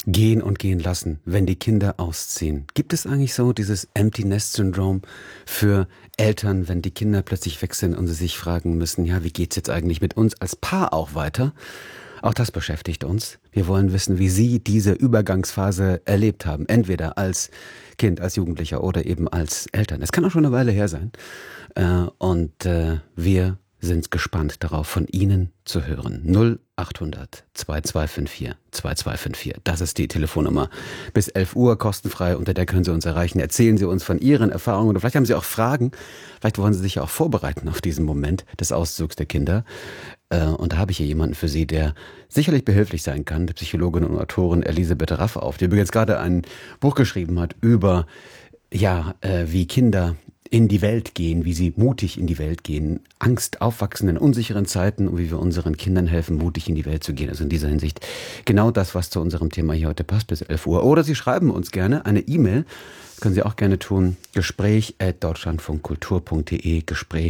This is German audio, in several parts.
Gehen und gehen lassen, wenn die Kinder ausziehen. Gibt es eigentlich so dieses Empty Nest Syndrom für Eltern, wenn die Kinder plötzlich weg sind und sie sich fragen müssen, ja, wie geht's jetzt eigentlich mit uns als Paar auch weiter? Auch das beschäftigt uns. Wir wollen wissen, wie Sie diese Übergangsphase erlebt haben. Entweder als Kind, als Jugendlicher oder eben als Eltern. Es kann auch schon eine Weile her sein. Und wir sind gespannt darauf, von Ihnen zu hören. 0800 2254 2254. Das ist die Telefonnummer. Bis 11 Uhr kostenfrei. Unter der können Sie uns erreichen. Erzählen Sie uns von Ihren Erfahrungen. Oder vielleicht haben Sie auch Fragen. Vielleicht wollen Sie sich ja auch vorbereiten auf diesen Moment des Auszugs der Kinder. Und da habe ich hier jemanden für Sie, der sicherlich behilflich sein kann. Die Psychologin und Autorin Elisabeth Raffauf, die übrigens gerade ein Buch geschrieben hat über, wie Kinder in die Welt gehen, wie sie mutig in die Welt gehen, Angst aufwachsen in unsicheren Zeiten und wie wir unseren Kindern helfen, mutig in die Welt zu gehen. Also in dieser Hinsicht genau das, was zu unserem Thema hier heute passt, bis 11 Uhr. Oder Sie schreiben uns gerne eine E-Mail, das können Sie auch gerne tun, gespräch@deutschlandfunkkultur.de,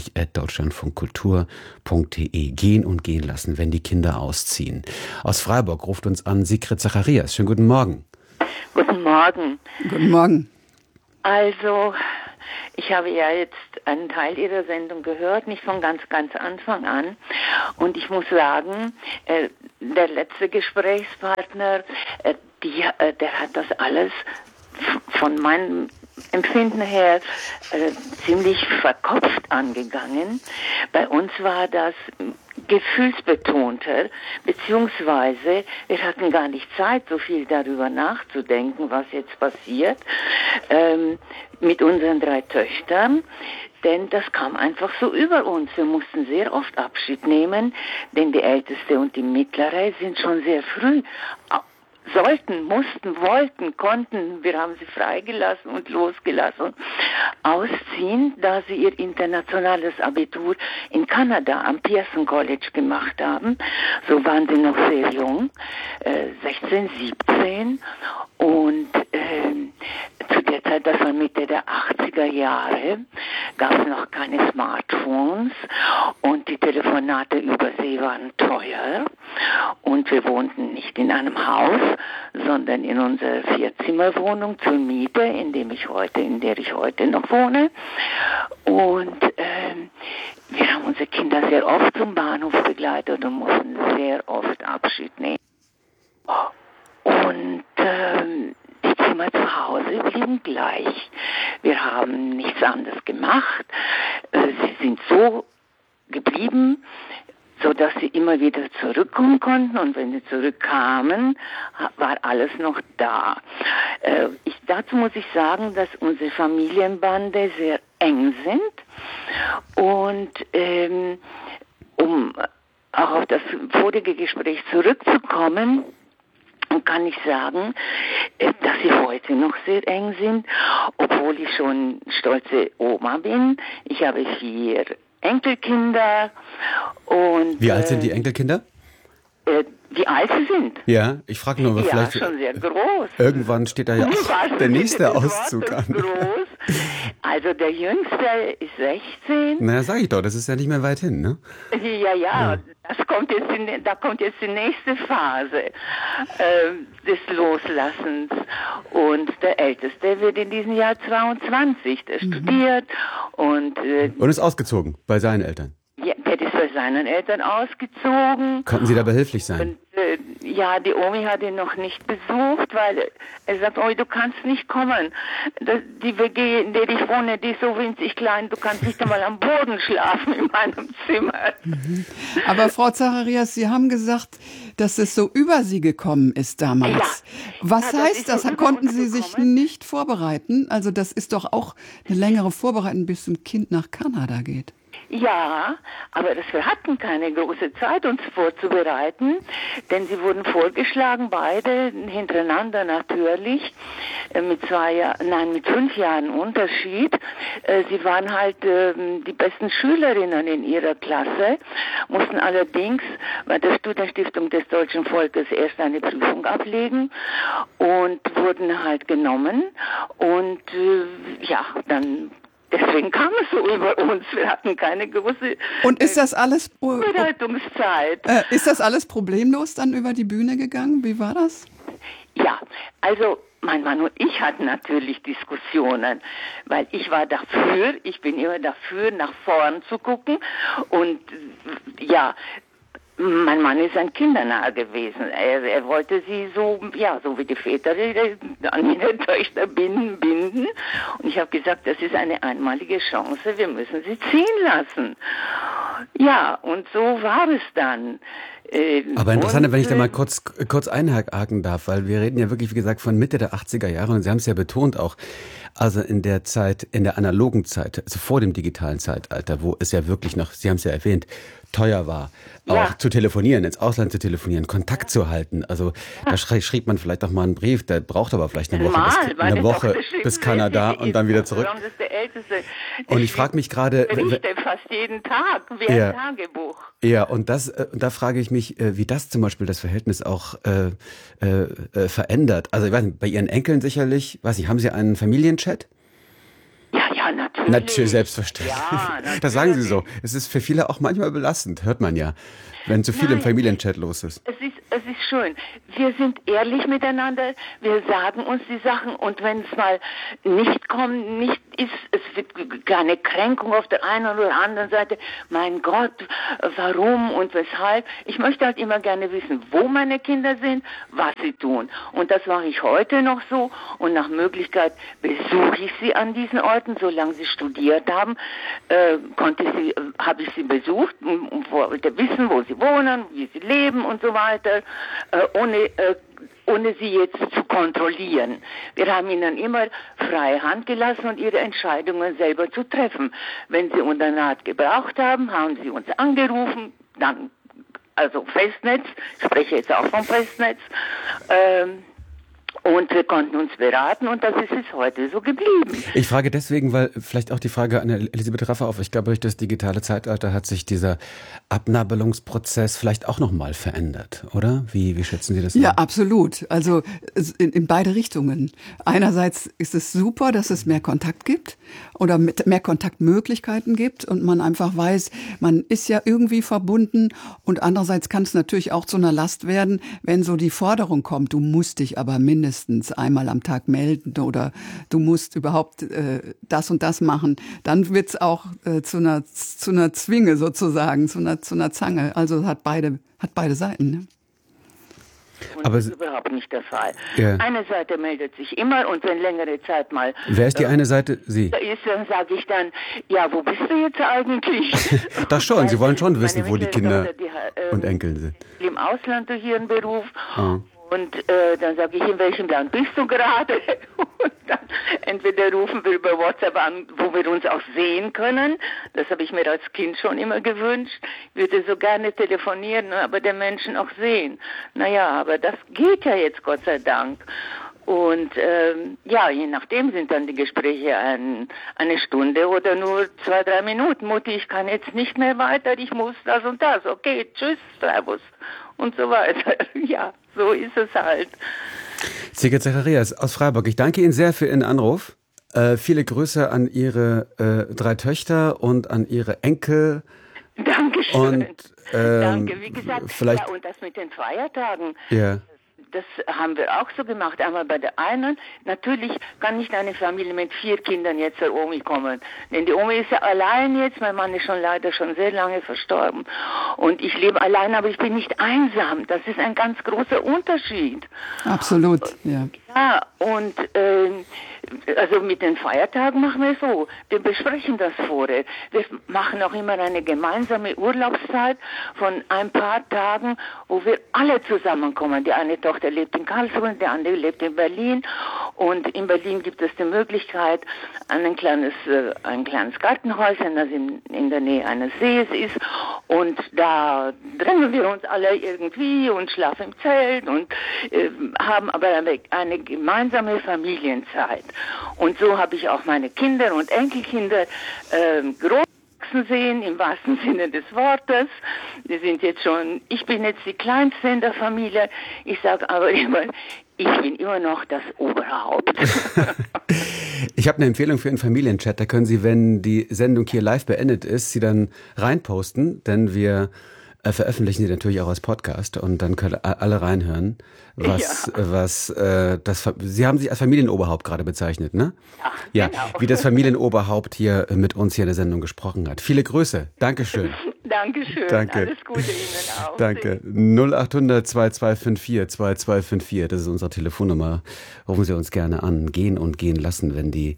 gespräch@deutschlandfunkkultur.de. Gehen und gehen lassen, wenn die Kinder ausziehen. Aus Freiburg ruft uns an Sigrid Zacharias. Schönen guten Morgen. Guten Morgen. Guten Morgen. Also, ich habe ja jetzt einen Teil Ihrer Sendung gehört, nicht von ganz Anfang an. Und ich muss sagen, der letzte Gesprächspartner, der hat das alles von meinem Empfinden her ziemlich verkopft angegangen. Bei uns war das gefühlsbetonter, beziehungsweise wir hatten gar nicht Zeit, so viel darüber nachzudenken, was jetzt passiert mit unseren 3 Töchtern, denn das kam einfach so über uns. Wir mussten sehr oft Abschied nehmen, denn die Älteste und die Mittlere sind schon sehr früh sollten, mussten, wollten, konnten, wir haben sie freigelassen und losgelassen, ausziehen, da sie ihr internationales Abitur in Kanada am Pearson College gemacht haben. So waren sie noch sehr jung, 16, 17 und zu der Zeit, das war Mitte der 80er Jahre, gab es noch keine Smartphones und die Telefonate über See waren teuer und wir wohnten nicht in einem Haus, sondern in unserer 4-Zimmer-Wohnung zur Miete, in der ich heute noch wohne. Und wir haben unsere Kinder sehr oft zum Bahnhof begleitet und mussten sehr oft Abschied nehmen. Und die Zimmer zu Hause blieben gleich. Wir haben nichts anderes gemacht. Sie sind so geblieben, so dass sie immer wieder zurückkommen konnten, und wenn sie zurückkamen, war alles noch da. Dazu muss ich sagen, dass unsere Familienbande sehr eng sind, und um auch auf das vorige Gespräch zurückzukommen, kann ich sagen, dass sie heute noch sehr eng sind, obwohl ich schon stolze Oma bin. Ich habe 4 Enkelkinder. Und wie alt sind die Enkelkinder? Wie alt sie sind? Ja, ich frage nur, vielleicht schon sehr groß. Irgendwann steht da ja auch der nächste Auszug an. Groß. Also der Jüngste ist 16. Na, sag ich doch, das ist ja nicht mehr weit hin, ne? Ja. Da kommt jetzt die nächste Phase des Loslassens. Und der Älteste wird in diesem Jahr 22. Der studiert und ist ausgezogen bei seinen Eltern. Ja, der ist bei seinen Eltern ausgezogen. Konnten Sie da behilflich sein? Und die Omi hat ihn noch nicht besucht, weil er sagt, Omi, du kannst nicht kommen. Die WG, in der ich wohne, die ist so winzig klein, du kannst nicht einmal am Boden schlafen in meinem Zimmer. Aber Frau Zacharias, Sie haben gesagt, dass es so über Sie gekommen ist damals. Ja. Was heißt das? So Konnten Sie sich nicht vorbereiten? Also das ist doch auch eine längere Vorbereitung, bis ein Kind nach Kanada geht. Ja, aber wir hatten keine große Zeit, uns vorzubereiten, denn sie wurden vorgeschlagen, beide hintereinander natürlich, mit 5 Jahren Unterschied. Sie waren halt die besten Schülerinnen in ihrer Klasse, mussten allerdings bei der Studienstiftung des deutschen Volkes erst eine Prüfung ablegen und wurden halt genommen, und dann deswegen kam es so über uns. Wir hatten keine große Und ist das alles Vorbereitungszeit. Ist das alles problemlos dann über die Bühne gegangen? Wie war das? Ja, also mein Mann und ich hatten natürlich Diskussionen, weil ich bin immer dafür, nach vorn zu gucken und ja, mein Mann ist ein kindernah gewesen. Er wollte sie so wie die Väter an ihre Töchter binden. Und ich habe gesagt, das ist eine einmalige Chance, wir müssen sie ziehen lassen. Ja, und so war es dann. Aber interessant, wenn ich da mal kurz einhaken darf, weil wir reden ja wirklich, wie gesagt, von Mitte der 80er Jahre und Sie haben es ja betont auch, also in der Zeit, in der analogen Zeit, also vor dem digitalen Zeitalter, wo es ja wirklich noch, Sie haben es ja erwähnt, teuer war, auch zu telefonieren, ins Ausland zu telefonieren, Kontakt zu halten. Also da schrieb man vielleicht auch mal einen Brief, der braucht aber vielleicht eine Woche bis Kanada und dann wieder zurück. Und ich frage mich gerade... Berichte fast jeden Tag, wie ein Tagebuch. Ja, und da frage ich mich, wie das zum Beispiel das Verhältnis auch verändert. Also ich weiß nicht, bei Ihren Enkeln sicherlich, haben Sie einen Familienchat? Ja, natürlich. Natürlich, selbstverständlich. Ja, natürlich. Das sagen Sie so. Es ist für viele auch manchmal belastend, hört man ja, wenn zu viel im Familienchat los ist. Es ist schön. Wir sind ehrlich miteinander, wir sagen uns die Sachen und wenn es mal nicht ist, es wird keine Kränkung auf der einen oder anderen Seite. Mein Gott, warum und weshalb? Ich möchte halt immer gerne wissen, wo meine Kinder sind, was sie tun. Und das mache ich heute noch so und nach Möglichkeit besuche ich sie an diesen Orten, solange sie studiert haben, habe ich sie besucht und wollte wissen, wo sie wohnen, wie sie leben und so weiter, ohne sie jetzt zu kontrollieren. Wir haben ihnen immer freie Hand gelassen und ihre Entscheidungen selber zu treffen. Wenn sie unseren Rat gebraucht haben, haben sie uns angerufen, dann, also Festnetz, ich spreche jetzt auch vom Festnetz, und wir konnten uns beraten und das ist bis heute so geblieben. Ich frage deswegen, weil vielleicht auch die Frage an Elisabeth Raffer auf. Ich glaube, durch das digitale Zeitalter hat sich dieser Abnabelungsprozess vielleicht auch nochmal verändert, oder? Wie schätzen Sie das Ja, an? absolut. Also in beide Richtungen. Einerseits ist es super, dass es mehr Kontakt gibt oder mehr Kontaktmöglichkeiten gibt und man einfach weiß, man ist ja irgendwie verbunden und andererseits kann es natürlich auch zu einer Last werden, wenn so die Forderung kommt, du musst dich aber mindestens einmal am Tag melden oder du musst überhaupt das und das machen, dann wird's auch zu einer Zwinge sozusagen, zu einer Zange. Also hat beide Seiten. Ne? Und das ist überhaupt nicht der Fall. Ja. Eine Seite meldet sich immer und wenn längere Zeit mal... Wer ist die eine Seite? Sie. Da ist, dann sage ich dann, ja, wo bist du jetzt eigentlich? Das schon, Sie wollen schon wissen, wo die Kinder Tochter, und Enkel sind. Im Ausland durch ihren Beruf. Oh. Und dann sage ich, in welchem Land bist du gerade? Und dann entweder rufen wir über WhatsApp an, wo wir uns auch sehen können. Das habe ich mir als Kind schon immer gewünscht. Ich würde so gerne telefonieren, aber den Menschen auch sehen. Naja, aber das geht ja jetzt, Gott sei Dank. Und je nachdem sind dann die Gespräche eine Stunde oder nur 2-3 Minuten. Mutti, ich kann jetzt nicht mehr weiter, ich muss das und das. Okay, tschüss, servus und so weiter. Ja, so ist es halt. Sigrid Zacharias aus Freiburg, ich danke Ihnen sehr für Ihren Anruf. Viele Grüße an Ihre 3 Töchter und an Ihre Enkel. Dankeschön. Und, danke, wie gesagt, vielleicht, ja, und das mit den Feiertagen. Ja. Das haben wir auch so gemacht. Einmal bei der einen, natürlich kann nicht eine Familie mit 4 Kindern jetzt zur Omi kommen. Denn die Omi ist ja allein jetzt, mein Mann ist leider schon sehr lange verstorben. Und ich lebe allein, aber ich bin nicht einsam. Das ist ein ganz großer Unterschied. Absolut, ja. Ja, und also mit den Feiertagen machen wir so. Wir besprechen das vorher. Wir machen auch immer eine gemeinsame Urlaubszeit von ein paar Tagen, wo wir alle zusammenkommen. Die eine Tochter lebt in Karlsruhe, die andere lebt in Berlin. Und in Berlin gibt es die Möglichkeit, ein kleines Gartenhäuschen, das in der Nähe eines Sees ist. Und da trennen wir uns alle irgendwie und schlafen im Zelt und haben aber eine gemeinsame Familienzeit. Und so habe ich auch meine Kinder und Enkelkinder groß sehen, im wahrsten Sinne des Wortes. Wir sind jetzt schon, ich bin jetzt die Kleinste in der Familie. Ich sage aber immer, ich bin immer noch das Oberhaupt. Ich habe eine Empfehlung für einen Familienchat. Da können Sie, wenn die Sendung hier live beendet ist, sie dann reinposten, denn wir veröffentlichen Sie natürlich auch als Podcast und dann können alle reinhören, Sie haben sich als Familienoberhaupt gerade bezeichnet, ne? Ja, genau. wie das Familienoberhaupt hier mit uns hier in der Sendung gesprochen hat. Viele Grüße. Dankeschön. Dankeschön. Danke. Alles Gute Ihnen auch. Danke. 0800 2254 2254, das ist unsere Telefonnummer. Rufen Sie uns gerne an. Gehen und gehen lassen, wenn die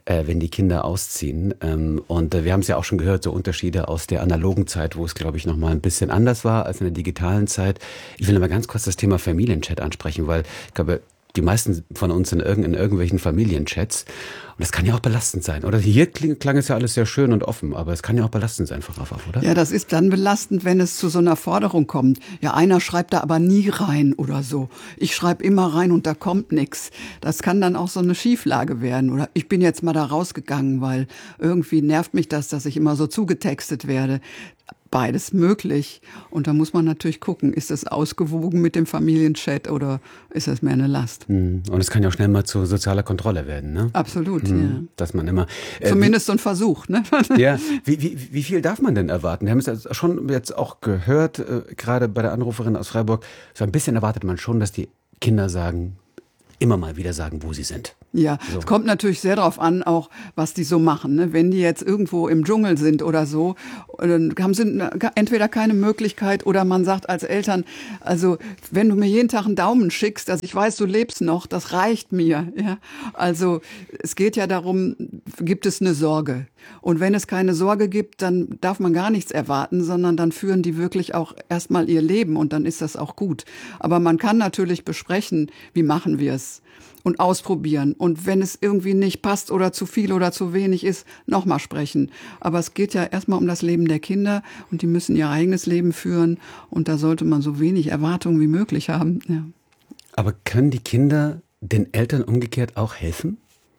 Kinder ausziehen. Und wir haben es ja auch schon gehört, so Unterschiede aus der analogen Zeit, wo es, glaube ich, noch mal ein bisschen anders war als in der digitalen Zeit. Ich will aber ganz kurz das Thema Familienchat ansprechen, weil ich glaube, die meisten von uns sind in irgendwelchen Familienchats. Und das kann ja auch belastend sein. Oder hier klang es ja alles sehr schön und offen, aber es kann ja auch belastend sein, Frau Raff, oder? Ja, das ist dann belastend, wenn es zu so einer Forderung kommt. Ja, einer schreibt da aber nie rein oder so. Ich schreibe immer rein und da kommt nichts. Das kann dann auch so eine Schieflage werden. Oder ich bin jetzt mal da rausgegangen, weil irgendwie nervt mich das, dass ich immer so zugetextet werde. Beides möglich. Und da muss man natürlich gucken, ist das ausgewogen mit dem Familienchat oder ist das mehr eine Last? Und es kann ja auch schnell mal zu sozialer Kontrolle werden, ne? Absolut, ja. Dass man immer... Zumindest so ein Versuch, ne? Ja, wie viel darf man denn erwarten? Wir haben es schon jetzt auch gehört, gerade bei der Anruferin aus Freiburg, so ein bisschen erwartet man schon, dass die Kinder immer mal wieder sagen, wo sie sind. Ja, so. Es kommt natürlich sehr darauf an, auch was die so machen. Ne? Wenn die jetzt irgendwo im Dschungel sind oder so, dann haben sie entweder keine Möglichkeit oder man sagt als Eltern, also wenn du mir jeden Tag einen Daumen schickst, dass ich weiß, du lebst noch, das reicht mir. Ja? Also es geht ja darum, gibt es eine Sorge? Und wenn es keine Sorge gibt, dann darf man gar nichts erwarten, sondern dann führen die wirklich auch erstmal ihr Leben und dann ist das auch gut. Aber man kann natürlich besprechen, wie machen wir es? Und ausprobieren. Und wenn es irgendwie nicht passt oder zu viel oder zu wenig ist, nochmal sprechen. Aber es geht ja erstmal um das Leben der Kinder und die müssen ihr eigenes Leben führen. Und da sollte man so wenig Erwartungen wie möglich haben. Ja. Aber können die Kinder den Eltern umgekehrt auch helfen?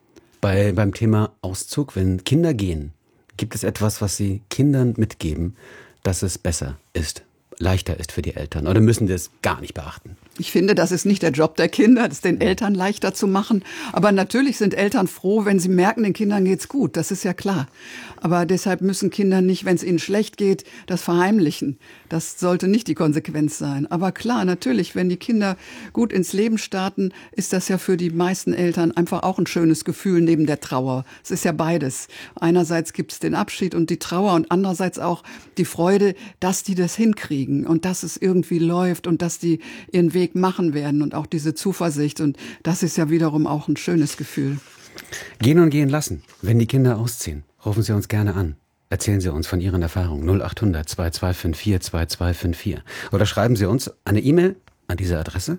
Beim Thema Auszug, wenn Kinder gehen, gibt es etwas, was sie Kindern mitgeben, dass es besser ist, leichter ist für die Eltern? Oder müssen sie es gar nicht beachten? Ich finde, das ist nicht der Job der Kinder, das den Eltern leichter zu machen. Aber natürlich sind Eltern froh, wenn sie merken, den Kindern geht's gut. Das ist ja klar. Aber deshalb müssen Kinder nicht, wenn es ihnen schlecht geht, das verheimlichen. Das sollte nicht die Konsequenz sein. Aber klar, natürlich, wenn die Kinder gut ins Leben starten, ist das ja für die meisten Eltern einfach auch ein schönes Gefühl neben der Trauer. Es ist ja beides. Einerseits gibt's den Abschied und die Trauer und andererseits auch die Freude, dass die das hinkriegen und dass es irgendwie läuft und dass die ihren Weg machen werden und auch diese Zuversicht. Und das ist ja wiederum auch ein schönes Gefühl. Gehen und gehen lassen, wenn die Kinder ausziehen. Rufen Sie uns gerne an. Erzählen Sie uns von Ihren Erfahrungen. 0800 2254 2254. Oder schreiben Sie uns eine E-Mail an diese Adresse.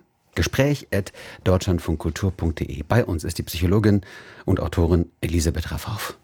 Gespräch@deutschlandfunkkultur.de. Bei uns ist die Psychologin und Autorin Elisabeth Raffauf.